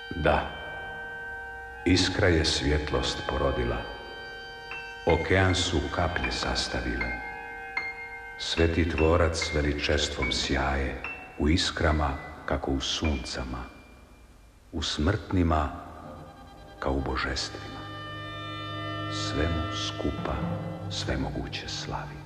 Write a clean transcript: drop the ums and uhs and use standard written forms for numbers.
Da, iskra je svjetlost porodila, okean su kaplje sastavile, sveti tvorac veličestvom sjaje, u iskrama kako u suncama, u smrtnima kao u božestvima. Sve mu skupa sve moguće slavi.